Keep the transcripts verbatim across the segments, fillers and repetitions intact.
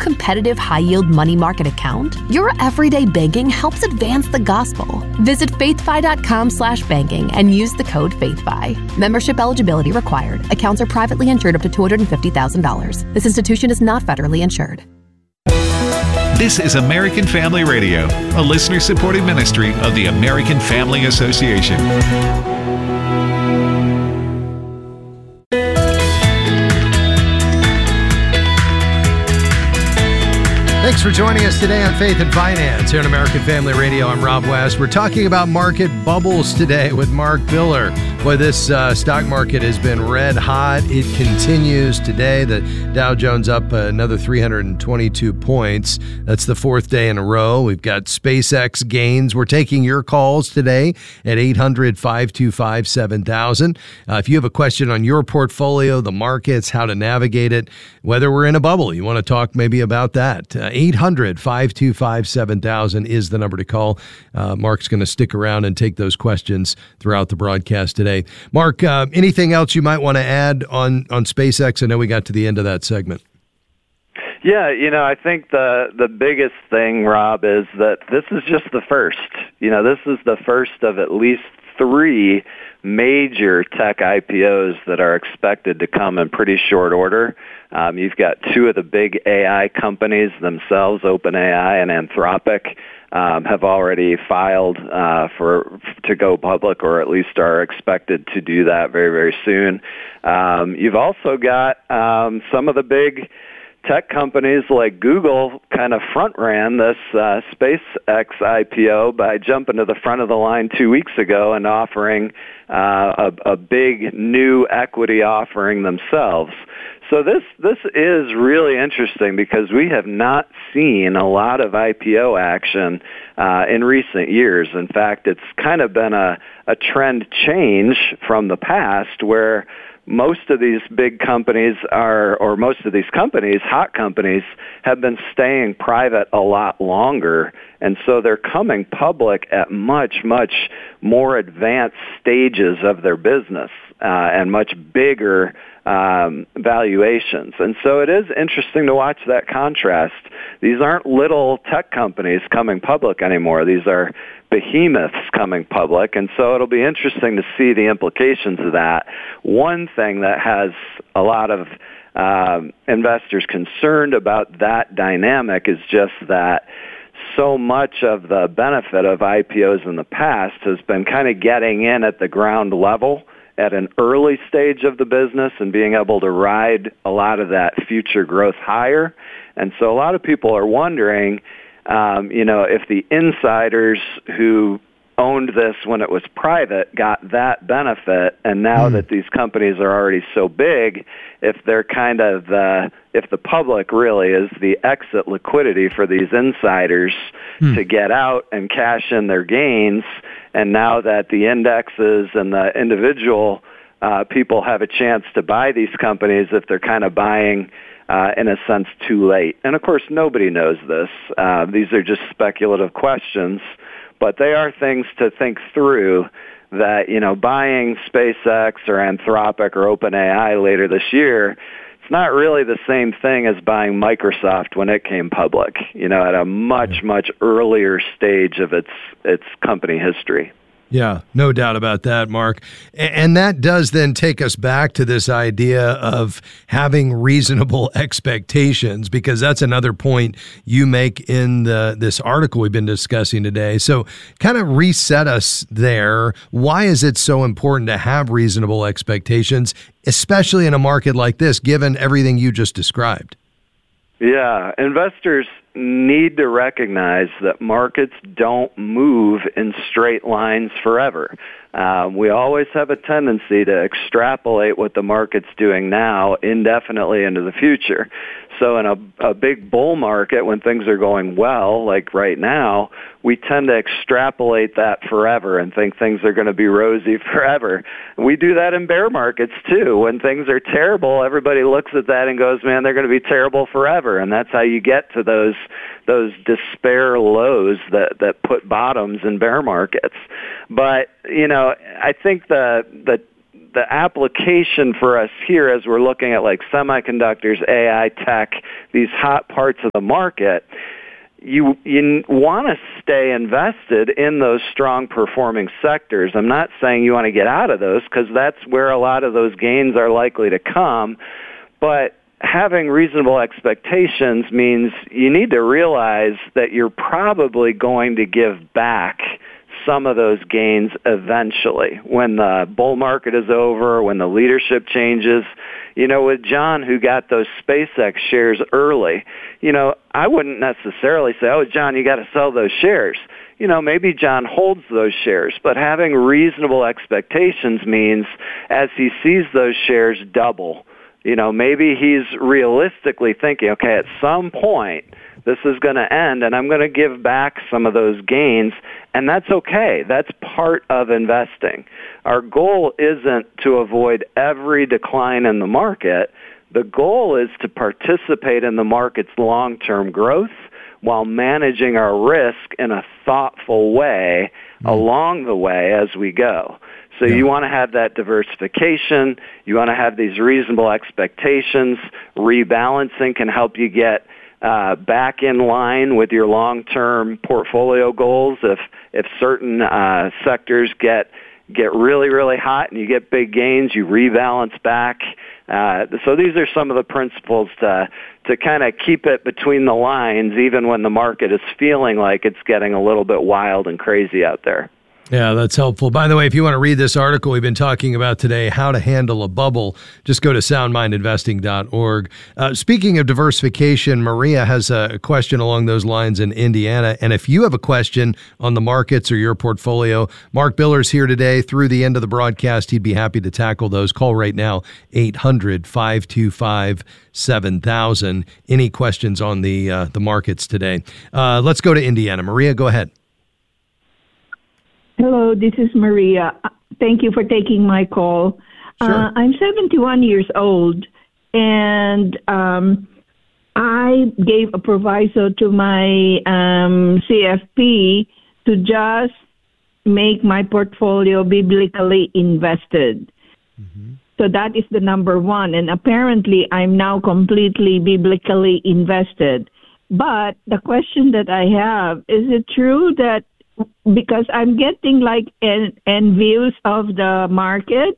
competitive high-yield money market account, your everyday banking helps advance the gospel. Visit faithfi.com slash banking and use the code FAITHFI. Membership eligibility required. Accounts are privately insured up to two hundred fifty thousand dollars. This institution is not federally insured. This is American Family Radio, a listener-supported ministry of the American Family Association. Thanks for joining us today on Faith and Finance here on American Family Radio. I'm Rob West. We're talking about market bubbles today with Mark Biller. Boy, this uh, stock market has been red hot. It continues today. The Dow Jones up another three hundred twenty-two points. That's the fourth day in a row. We've got SpaceX gains. We're taking your calls today at eight hundred, five two five, seven thousand. Uh, if you have a question on your portfolio, the markets, how to navigate it, whether we're in a bubble, you want to talk maybe about that. Uh, eight hundred, five two five, seven thousand is the number to call. Uh, Mark's going to stick around and take those questions throughout the broadcast today. Mark, uh, anything else you might want to add on, on SpaceX? I know we got to the end of that segment. Yeah, you know, I think the the biggest thing, Rob, is that this is just the first. You know, this is the first of at least three major tech I P Os that are expected to come in pretty short order. Um, you've got two of the big A I companies themselves, OpenAI and Anthropic, um, have already filed uh, for to go public, or at least are expected to do that very, very soon. Um, you've also got um, some of the big tech companies like Google kind of front ran this uh, SpaceX I P O by jumping to the front of the line two weeks ago and offering uh, a, a big new equity offering themselves. So this this is really interesting because we have not seen a lot of I P O action uh, in recent years. In fact, it's kind of been a, a trend change from the past where most of these big companies are, or most of these companies, hot companies, have been staying private a lot longer. And so they're coming public at much, much more advanced stages of their business uh, and much bigger um, valuations. And so it is interesting to watch that contrast. These aren't little tech companies coming public anymore. These are behemoths coming public, and so it'll be interesting to see the implications of that. One thing that has a lot of um, investors concerned about that dynamic is just that so much of the benefit of I P Os in the past has been kind of getting in at the ground level at an early stage of the business and being able to ride a lot of that future growth higher. And so a lot of people are wondering, Um, you know, if the insiders who owned this when it was private got that benefit, and now mm. that these companies are already so big, if they're kind of the, if the public really is the exit liquidity for these insiders mm. to get out and cash in their gains, and now that the indexes and the individual uh, people have a chance to buy these companies, if they're kind of buying Uh, in a sense, too late. And, of course, nobody knows this. Uh, these are just speculative questions, but they are things to think through that, you know, buying SpaceX or Anthropic or OpenAI later this year, it's not really the same thing as buying Microsoft when it came public, you know, at a much, much earlier stage of its its company history. Yeah, no doubt about that, Mark. And that does then take us back to this idea of having reasonable expectations, because that's another point you make in the this article we've been discussing today. So kind of reset us there. Why is it so important to have reasonable expectations, especially in a market like this, given everything you just described? Yeah, investors need to recognize that markets don't move in straight lines forever. Uh, we always have a tendency to extrapolate what the market's doing now indefinitely into the future. So in a, a big bull market, when things are going well, like right now, we tend to extrapolate that forever and think things are going to be rosy forever. We do that in bear markets too. When things are terrible, everybody looks at that and goes, man, they're going to be terrible forever. And that's how you get to those those despair lows that, that put bottoms in bear markets. But, you know, I think the the the application for us here as we're looking at like semiconductors, A I, tech, these hot parts of the market, you you want to stay invested in those strong performing sectors. I'm not saying you want to get out of those because that's where a lot of those gains are likely to come, but having reasonable expectations means you need to realize that you're probably going to give back some of those gains eventually when the bull market is over, when the leadership changes. You know, with John, who got those SpaceX shares early, you know, I wouldn't necessarily say, oh, John, you got to sell those shares. You know, maybe John holds those shares, but having reasonable expectations means as he sees those shares double, you know, maybe he's realistically thinking, okay, at some point, this is going to end, and I'm going to give back some of those gains, and that's okay. That's part of investing. Our goal isn't to avoid every decline in the market. The goal is to participate in the market's long-term growth while managing our risk in a thoughtful way mm-hmm. along the way as we go. So yeah. you want to have that diversification. You want to have these reasonable expectations. Rebalancing can help you get Uh, back in line with your long-term portfolio goals. If if certain uh, sectors get get really, really hot and you get big gains, you rebalance back. Uh, so these are some of the principles to to kind of keep it between the lines, even when the market is feeling like it's getting a little bit wild and crazy out there. Yeah, that's helpful. By the way, if you want to read this article we've been talking about today, How to Handle a Bubble, just go to sound mind investing dot org. Uh, speaking of diversification, Maria has a question along those lines in Indiana. And if you have a question on the markets or your portfolio, Mark Biller's here today. Through the end of the broadcast, he'd be happy to tackle those. Call right now, eight hundred, five two five, seven thousand. Any questions on the, uh, the markets today? Uh, let's go to Indiana. Maria, go ahead. Hello, this is Maria. Thank you for taking my call. Sure. Uh, I'm seventy-one years old, and um, I gave a proviso to my um, C F P to just make my portfolio biblically invested. Mm-hmm. So that is the number one. And apparently, I'm now completely biblically invested. But the question that I have, is it true that because I'm getting like en- envious of the market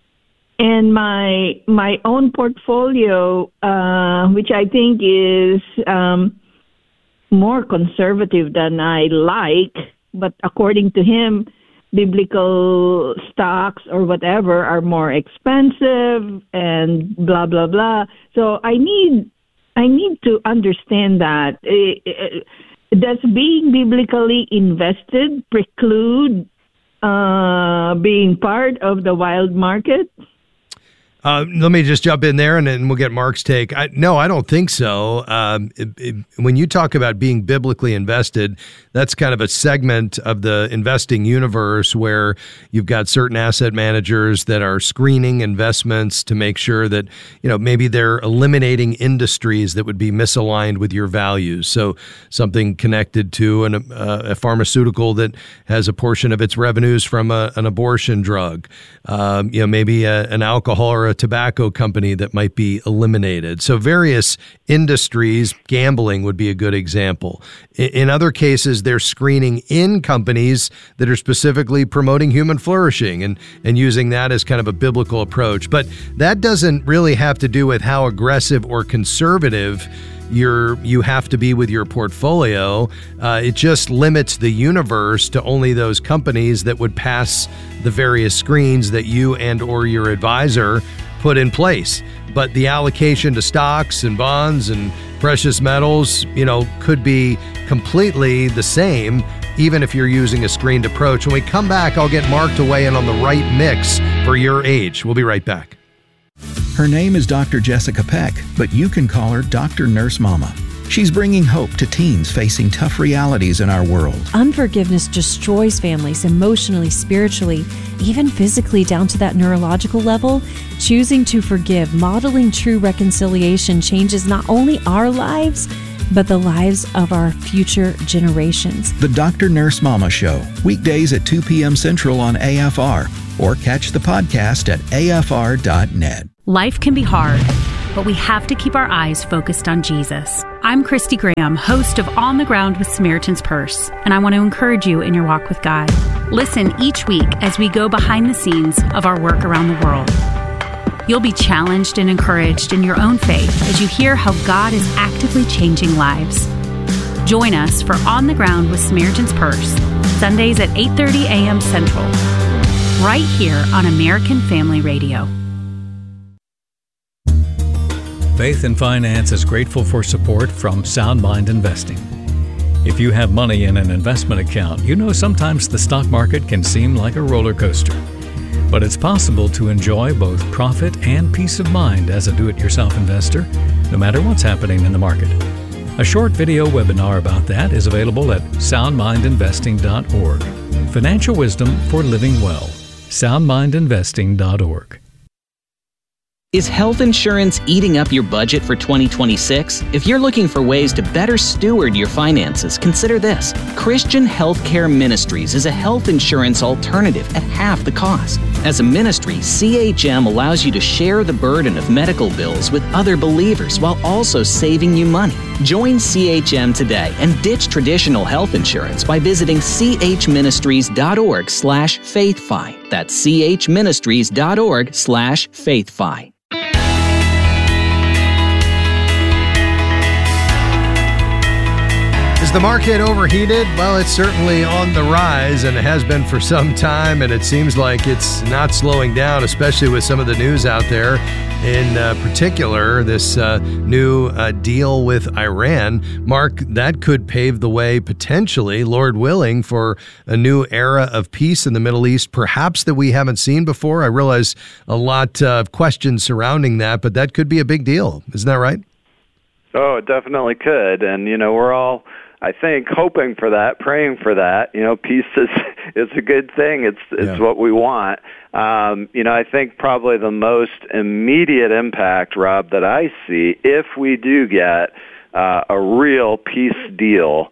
and my my own portfolio, uh, which I think is um, more conservative than I like, but according to him, biblical stocks or whatever are more expensive and blah blah blah. So I need I need to understand that. It, it, Does being biblically invested preclude uh, being part of the wild market? Uh, let me just jump in there, and then we'll get Mark's take. I, no, I don't think so. Um, it, it, when you talk about being biblically invested, that's kind of a segment of the investing universe where you've got certain asset managers that are screening investments to make sure that, you know, maybe they're eliminating industries that would be misaligned with your values. So something connected to an, uh, a pharmaceutical that has a portion of its revenues from a, an abortion drug. Um, you know, maybe a, an alcohol or a tobacco company that might be eliminated. So various industries, gambling would be a good example. In other cases, they're screening in companies that are specifically promoting human flourishing and, and using that as kind of a biblical approach. But that doesn't really have to do with how aggressive or conservative you're, you have to be with your portfolio. Uh, it just limits the universe to only those companies that would pass the various screens that you and or your advisor put in place. But the allocation to stocks and bonds and precious metals, you know, could be completely the same, even if you're using a screened approach. When we come back, I'll get Mark to weigh in on the right mix for your age. We'll be right back. Her name is Doctor Jessica Peck, but you can call her Doctor Nurse Mama. She's bringing hope to teens facing tough realities in our world. Unforgiveness destroys families emotionally, spiritually, even physically down to that neurological level. Choosing to forgive, modeling true reconciliation changes not only our lives, but the lives of our future generations. The Doctor Nurse Mama Show, weekdays at two p.m. Central on A F R. or catch the podcast at A F R dot net. Life can be hard, but we have to keep our eyes focused on Jesus. I'm Christy Graham, host of On the Ground with Samaritan's Purse, and I want to encourage you in your walk with God. Listen each week as we go behind the scenes of our work around the world. You'll be challenged and encouraged in your own faith as you hear how God is actively changing lives. Join us for On the Ground with Samaritan's Purse, Sundays at eight thirty a.m. Central, right here on American Family Radio. Faith and Finance is grateful for support from Sound Mind Investing. If you have money in an investment account, you know sometimes the stock market can seem like a roller coaster. But it's possible to enjoy both profit and peace of mind as a do-it-yourself investor, no matter what's happening in the market. A short video webinar about that is available at sound mind investing dot org. Financial wisdom for living well. sound mind investing dot org. Is health insurance eating up your budget for twenty twenty-six? If you're looking for ways to better steward your finances, consider this. Christian Healthcare Ministries is a health insurance alternative at half the cost. As a ministry, C H M allows you to share the burden of medical bills with other believers while also saving you money. Join C H M today and ditch traditional health insurance by visiting c h ministries dot org slash faithfi. That's c h ministries dot org slash faithfi. Is the market overheated? Well, it's certainly on the rise, and it has been for some time, and it seems like it's not slowing down, especially with some of the news out there. In uh, particular, this uh, new uh, deal with Iran. Mark, that could pave the way, potentially, Lord willing, for a new era of peace in the Middle East, perhaps that we haven't seen before. I realize a lot of questions surrounding that, but that could be a big deal. Isn't that right? Oh, it definitely could. And, you know, we're all, I think, hoping for that, praying for that. You know, peace is is a good thing. It's it's yeah. what we want. Um, you know, I think probably the most immediate impact, Rob, that I see, if we do get uh, a real peace deal,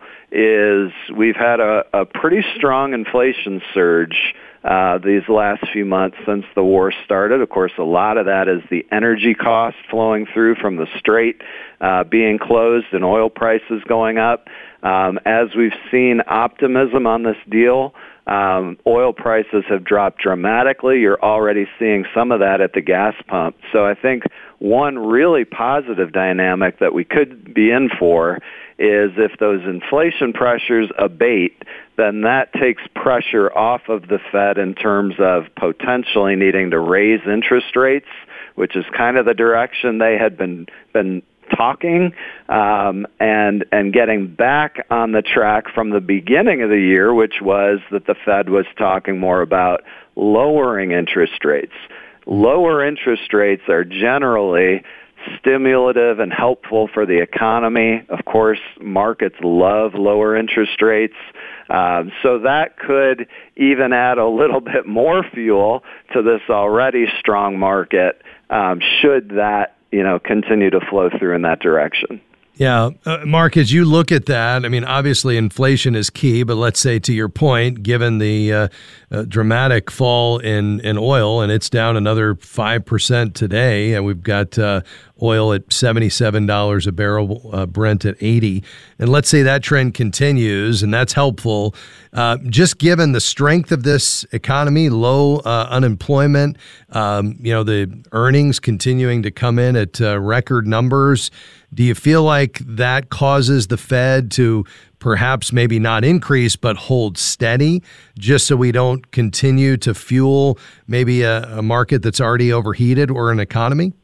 is we've had a, a pretty strong inflation surge uh, these last few months since the war started. Of course, a lot of that is the energy cost flowing through from the Strait uh, being closed and oil prices going up. Um, as we've seen optimism on this deal, um, oil prices have dropped dramatically. You're already seeing some of that at the gas pump. So I think one really positive dynamic that we could be in for is if those inflation pressures abate, then that takes pressure off of the Fed in terms of potentially needing to raise interest rates, which is kind of the direction they had been been talking, um, and and getting back on the track from the beginning of the year, which was that the Fed was talking more about lowering interest rates. Lower interest rates are generally stimulative and helpful for the economy. Of course, markets love lower interest rates. Um, so that could even add a little bit more fuel to this already strong market, um, should that you know, continue to flow through in that direction. Yeah. Uh, Mark, as you look at that, I mean, obviously inflation is key, but let's say to your point, given the uh, uh, dramatic fall in, in oil, and it's down another five percent today, and we've got uh, oil at seventy-seven dollars a barrel, uh, Brent at eighty, and let's say that trend continues, and that's helpful. Uh, just given the strength of this economy, low uh, unemployment, um, you know, the earnings continuing to come in at uh, record numbers, do you feel like that causes the Fed to perhaps maybe not increase but hold steady, just so we don't continue to fuel maybe a, a market that's already overheated or an economy?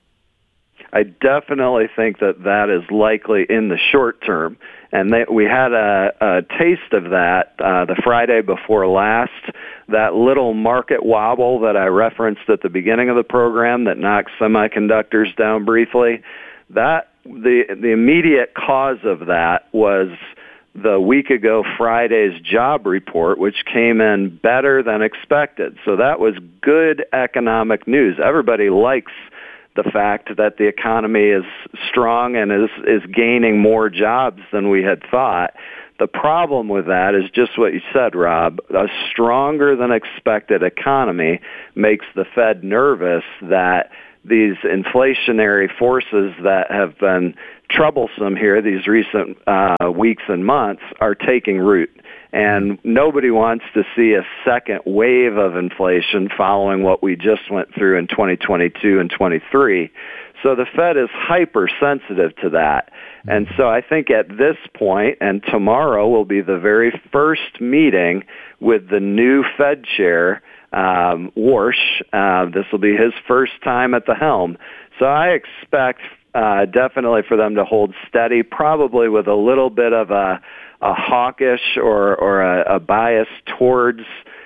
I definitely think that that is likely in the short term. And they, we had a, a taste of that uh, the Friday before last, that little market wobble that I referenced at the beginning of the program that knocked semiconductors down briefly. That the the immediate cause of that was the week ago Friday's job report, which came in better than expected. So that was good economic news. Everybody likes the fact that the economy is strong and is, is gaining more jobs than we had thought. The problem with that is just what you said, Rob. A stronger than expected economy makes the Fed nervous that these inflationary forces that have been troublesome here these recent uh, weeks and months are taking root. And nobody wants to see a second wave of inflation following what we just went through in twenty twenty-two and twenty-three. So the Fed is hypersensitive to that. And so I think at this point, and tomorrow will be the very first meeting with the new Fed chair, um, Warsh. Uh, this will be his first time at the helm. So I expect uh, definitely for them to hold steady, probably with a little bit of a, a hawkish or, or a, a bias towards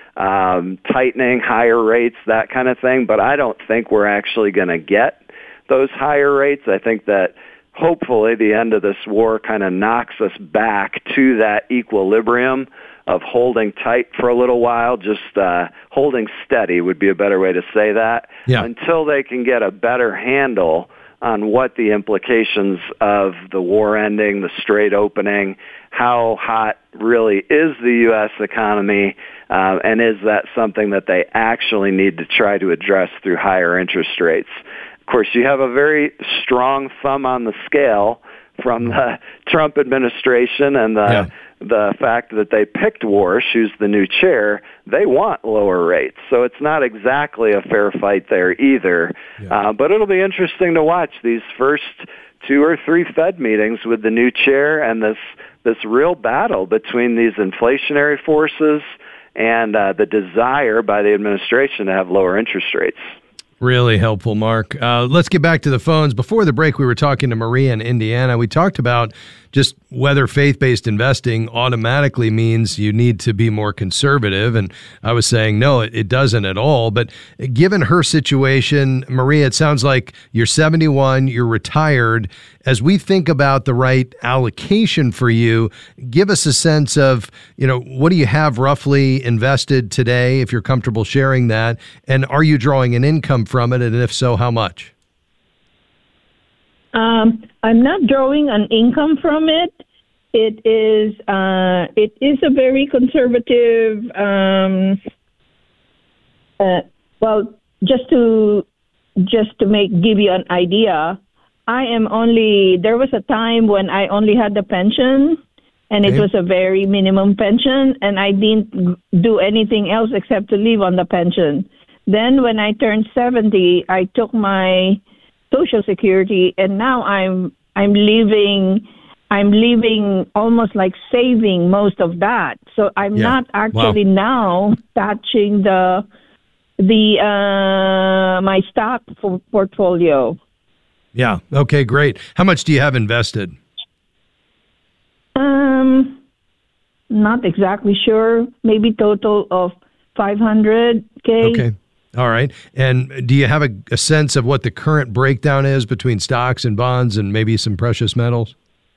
um, tightening, higher rates, that kind of thing. But I don't think we're actually going to get those higher rates. I think that hopefully the end of this war kind of knocks us back to that equilibrium of holding tight for a little while, just uh, holding steady would be a better way to say that, yeah. until they can get a better handle on what the implications of the war ending, the Strait opening, how hot really is the U S economy, uh, and is that something that they actually need to try to address through higher interest rates. Of course, you have a very strong thumb on the scale from the Trump administration and the yeah. the fact that they picked Warsh, who's the new chair. They want lower rates. So it's not exactly a fair fight there either. Yeah. Uh, but it'll be interesting to watch these first two or three Fed meetings with the new chair and this, this real battle between these inflationary forces and uh, the desire by the administration to have lower interest rates. Really helpful, Mark. Uh, let's get back to the phones. Before the break, we were talking to Maria in Indiana. We talked about just whether faith-based investing automatically means you need to be more conservative. And I was saying, no, it, it doesn't at all. But given her situation, Maria, it sounds like you're seventy-one, you're retired. As we think about the right allocation for you, give us a sense of, you know, what do you have roughly invested today, if you're comfortable sharing that? And are you drawing an income from it? And if so, how much? Um, I'm not drawing an income from it. It is uh, it is a very conservative. Um, uh, well, just to just to make give you an idea, I am only. There was a time when I only had the pension, and okay. It was a very minimum pension, and I didn't do anything else except to live on the pension. Then, when I turned seventy, I took my Social Security, and now I'm I'm leaving I'm leaving almost like saving most of that. So I'm yeah. not actually wow. now touching the the uh, my stock for portfolio. Yeah. Okay. Great. How much do you have invested? Um, not exactly sure. Maybe total of five hundred K. Okay. All right. And do you have a, a sense of what the current breakdown is between stocks and bonds and maybe some precious metals?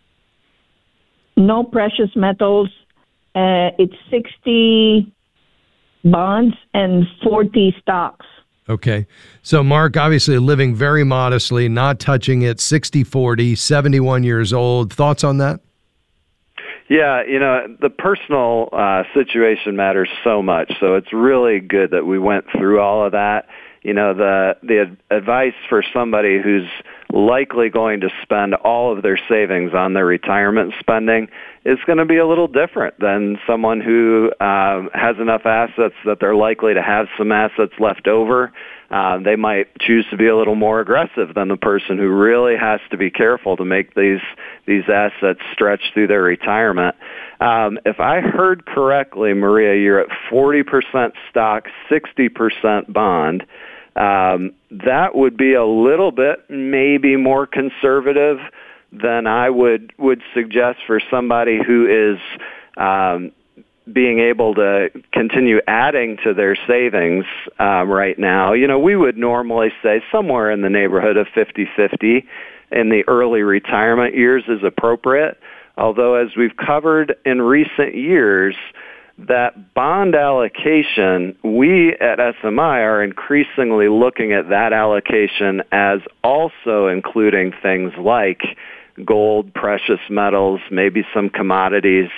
No precious metals. Uh, it's sixty bonds and forty stocks. Okay. So, Mark, obviously living very modestly, not touching it, sixty forty, seventy-one years old. Thoughts on that? Yeah, you know, the personal uh, situation matters so much, so it's really good that we went through all of that. You know, the the advice for somebody who's likely going to spend all of their savings on their retirement spending is going to be a little different than someone who um, has enough assets that they're likely to have some assets left over. Uh, they might choose to be a little more aggressive than the person who really has to be careful to make these these assets stretch through their retirement. Um, if I heard correctly, Maria, you're at forty percent stock, sixty percent bond. Um, that would be a little bit maybe more conservative than I would, would suggest for somebody who is um, being able to continue adding to their savings um, right now. You know, we would normally say somewhere in the neighborhood of fifty-fifty in the early retirement years is appropriate, although as we've covered in recent years, that bond allocation, we at S M I are increasingly looking at that allocation as also including things like gold, precious metals, maybe some commodities.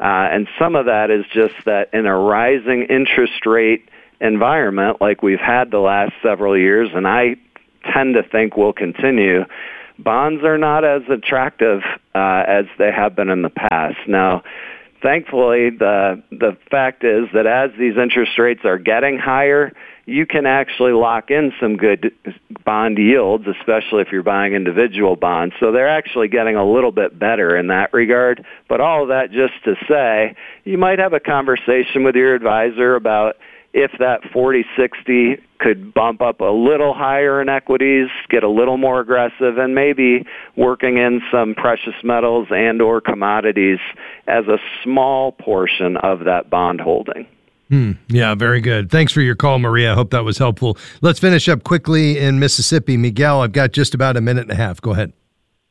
Uh, and some of that is just that in a rising interest rate environment like we've had the last several years, and I tend to think will continue, bonds are not as attractive uh, as they have been in the past. Now, thankfully, the the fact is that as these interest rates are getting higher, you can actually lock in some good bond yields, especially if you're buying individual bonds. So they're actually getting a little bit better in that regard. But all of that just to say, you might have a conversation with your advisor about if that forty sixty could bump up a little higher in equities, get a little more aggressive, and maybe working in some precious metals and or commodities as a small portion of that bond holding. Hmm. Yeah, very good. Thanks for your call, Maria. I hope that was helpful. Let's finish up quickly in Mississippi. Miguel, I've got just about a minute and a half. Go ahead.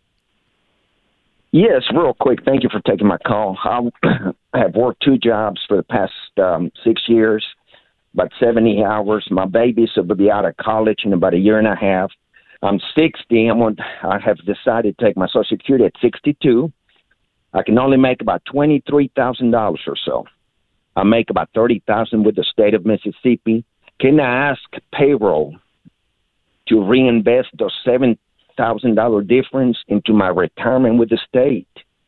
Yes, real quick. Thank you for taking my call. I have worked two jobs for the past um, six years, about seventy hours. My babies will be out of college in about a year and a half. I'm sixty. I'm on, I have decided to take my Social Security at sixty-two. I can only make about twenty-three thousand dollars or so. I make about thirty thousand dollars with the state of Mississippi. Can I ask payroll to reinvest those seven thousand dollars difference into my retirement with the state?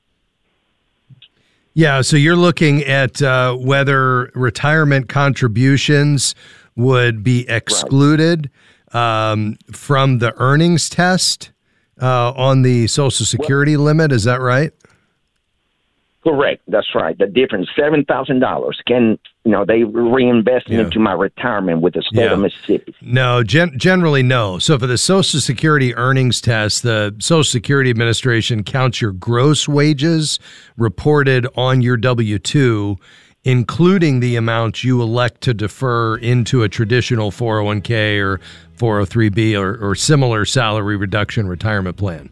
Yeah, so you're looking at uh, whether retirement contributions would be excluded right. um, from the earnings test uh, on the Social Security well, limit. Is that right? Correct. That's right. The difference, seven thousand dollars. Can, you know, they reinvest yeah. into my retirement with the state yeah. of Mississippi? No, gen- generally no. So for the Social Security earnings test, the Social Security Administration counts your gross wages reported on your W two, including the amount you elect to defer into a traditional four oh one k or four oh three b or, or similar salary reduction retirement plan.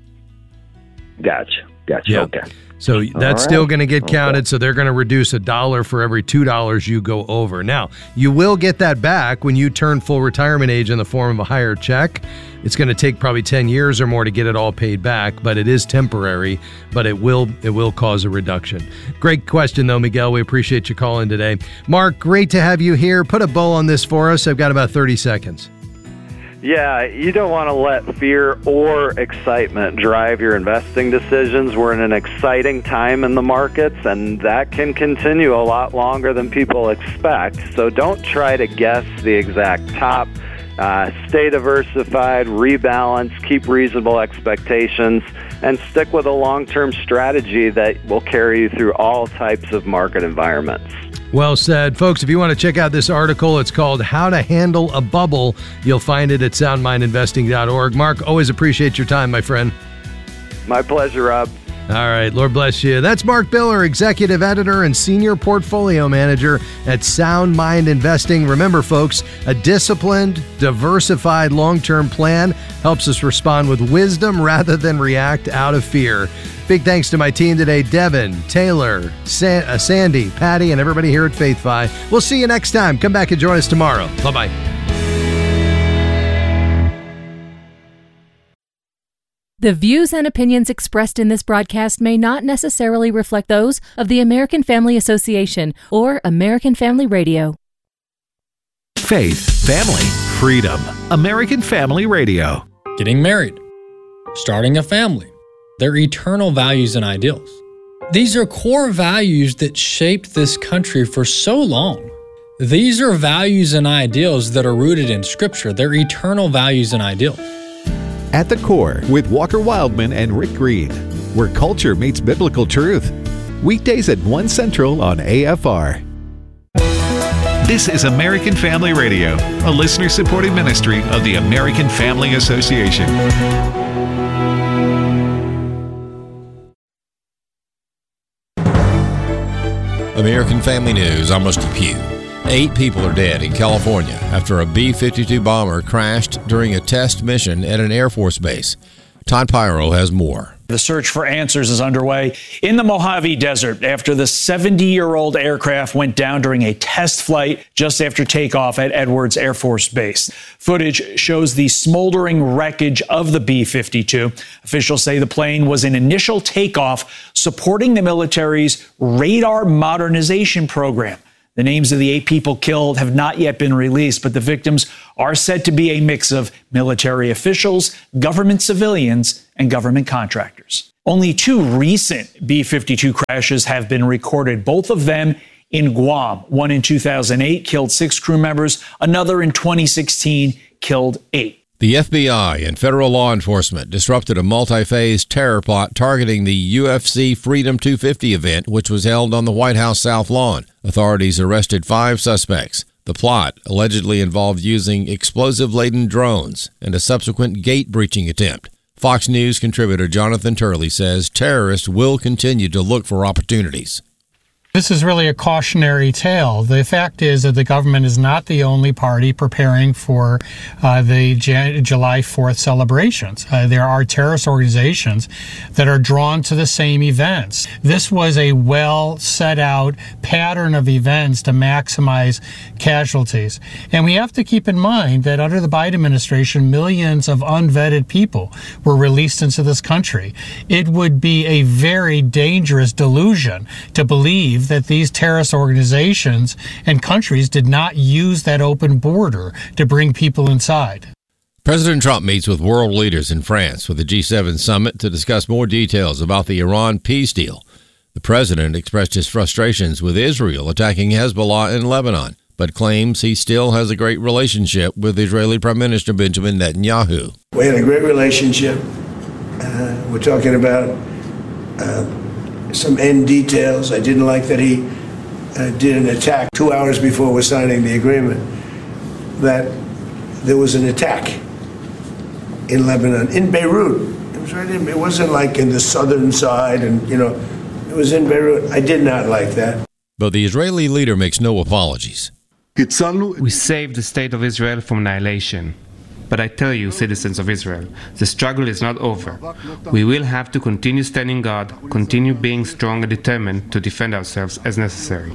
Gotcha. Gotcha. Yeah. Okay. So that's right. Still going to get counted. Okay. So they're going to reduce a dollar for every two dollars you go over. Now, you will get that back when you turn full retirement age in the form of a higher check. It's going to take probably ten years or more to get it all paid back, but it is temporary, but it will it will cause a reduction. Great question, though, Miguel. We appreciate you calling today. Mark, great to have you here. Put a bow on this for us. I've got about thirty seconds. Yeah, you don't want to let fear or excitement drive your investing decisions. We're in an exciting time in the markets, and that can continue a lot longer than people expect. So don't try to guess the exact top. Uh, stay diversified, rebalance, keep reasonable expectations, and stick with a long-term strategy that will carry you through all types of market environments. Well said. Folks, if you want to check out this article, it's called How to Handle a Bubble. You'll find it at sound mind investing dot org. Mark, always appreciate your time, my friend. My pleasure, Rob. All right. Lord bless you. That's Mark Biller, Executive Editor and Senior Portfolio Manager at Sound Mind Investing. Remember, folks, a disciplined, diversified long-term plan helps us respond with wisdom rather than react out of fear. Big thanks to my team today, Devin, Taylor, San- uh, Sandy, Patty, and everybody here at FaithFi. We'll see you next time. Come back and join us tomorrow. Bye-bye. The views and opinions expressed in this broadcast may not necessarily reflect those of the American Family Association or American Family Radio. Faith, family, freedom. American Family Radio. Getting married, starting a family, their eternal values and ideals. These are core values that shaped this country for so long. These are values and ideals that are rooted in Scripture. They're eternal values and ideals. At the Core with Walker Wildman and Rick Green, where culture meets biblical truth. Weekdays at one Central on A F R. This is American Family Radio, a listener-supported ministry of the American Family Association. American Family News, I'm Rusty Pugh. Eight people are dead in California after a B fifty-two bomber crashed during a test mission at an Air Force base. Todd Pyro has more. The search for answers is underway in the Mojave Desert after the seventy-year-old aircraft went down during a test flight just after takeoff at Edwards Air Force Base. Footage shows the smoldering wreckage of the B fifty-two. Officials say the plane was an initial takeoff supporting the military's radar modernization program. The names of the eight people killed have not yet been released, but the victims are said to be a mix of military officials, government civilians, and government contractors. Only two recent B fifty-two crashes have been recorded, both of them in Guam. One in two thousand eight killed six crew members, another in twenty sixteen killed eight. The F B I and federal law enforcement disrupted a multi-phase terror plot targeting the U F C Freedom two fifty event, which was held on the White House South Lawn. Authorities arrested five suspects. The plot allegedly involved using explosive-laden drones and a subsequent gate-breaching attempt. Fox News contributor Jonathan Turley says terrorists will continue to look for opportunities. This is really a cautionary tale. The fact is that the government is not the only party preparing for uh, the Jan- July fourth celebrations. Uh, there are terrorist organizations that are drawn to the same events. This was a well set out pattern of events to maximize casualties. And we have to keep in mind that under the Biden administration, millions of unvetted people were released into this country. It would be a very dangerous delusion to believe that these terrorist organizations and countries did not use that open border to bring people inside. President Trump meets with world leaders in France for the G seven summit to discuss more details about the Iran peace deal. The president expressed his frustrations with Israel attacking Hezbollah in Lebanon, but claims he still has a great relationship with Israeli Prime Minister Benjamin Netanyahu. We had a great relationship. Uh, we're talking about uh, some end details. I didn't like that he uh, did an attack two hours before we're signing the agreement, that there was an attack in Lebanon, in Beirut. It was right in, it wasn't like in the southern side, and, you know, it was in Beirut. I did not like that. But the Israeli leader makes no apologies. We saved the state of Israel from annihilation. But I tell you, citizens of Israel, the struggle is not over. We will have to continue standing guard, continue being strong and determined to defend ourselves as necessary.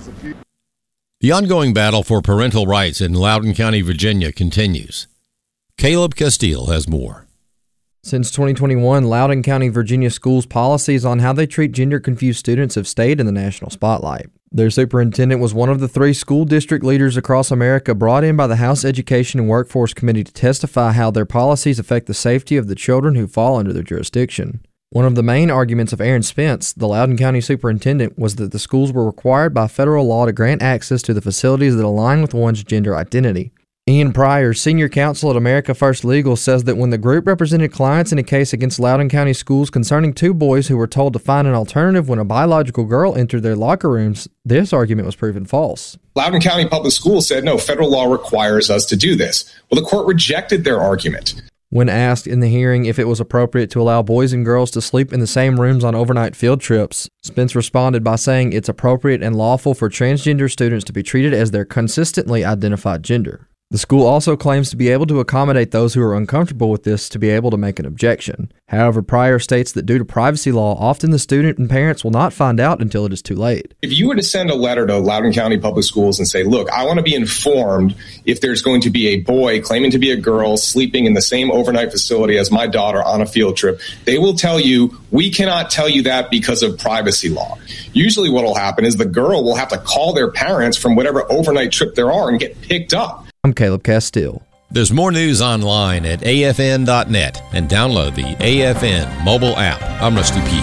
The ongoing battle for parental rights in Loudoun County, Virginia continues. Caleb Castile has more. Since twenty twenty-one, Loudoun County, Virginia schools' policies on how they treat gender-confused students have stayed in the national spotlight. Their superintendent was one of the three school district leaders across America brought in by the House Education and Workforce Committee to testify how their policies affect the safety of the children who fall under their jurisdiction. One of the main arguments of Aaron Spence, the Loudoun County superintendent, was that the schools were required by federal law to grant access to the facilities that align with one's gender identity. Ian Pryor, senior counsel at America First Legal, says that when the group represented clients in a case against Loudoun County schools concerning two boys who were told to find an alternative when a biological girl entered their locker rooms, this argument was proven false. Loudoun County Public Schools said, no, federal law requires us to do this. Well, the court rejected their argument. When asked in the hearing if it was appropriate to allow boys and girls to sleep in the same rooms on overnight field trips, Spence responded by saying it's appropriate and lawful for transgender students to be treated as their consistently identified gender. The school also claims to be able to accommodate those who are uncomfortable with this to be able to make an objection. However, Pryor states that due to privacy law, often the student and parents will not find out until it is too late. If you were to send a letter to Loudoun County Public Schools and say, look, I want to be informed if there's going to be a boy claiming to be a girl sleeping in the same overnight facility as my daughter on a field trip, they will tell you, we cannot tell you that because of privacy law. Usually what will happen is the girl will have to call their parents from whatever overnight trip there are and get picked up. I'm Caleb Castile. There's more news online at A F N dot net and download the A F N mobile app. I'm Rusty Pugh.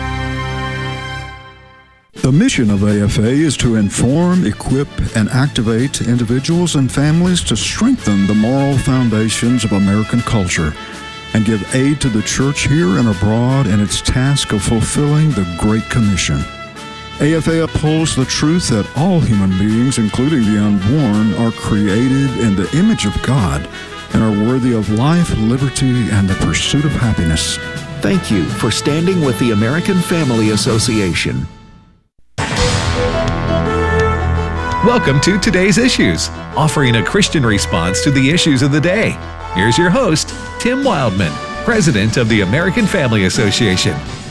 The mission of A F A is to inform, equip, and activate individuals and families to strengthen the moral foundations of American culture and give aid to the church here and abroad in its task of fulfilling the Great Commission. A F A upholds the truth that all human beings, including the unborn, are created in the image of God and are worthy of life, liberty, and the pursuit of happiness. Thank you for standing with the American Family Association. Welcome to Today's Issues, offering a Christian response to the issues of the day. Here's your host, Tim Wildman. President of the American Family Association.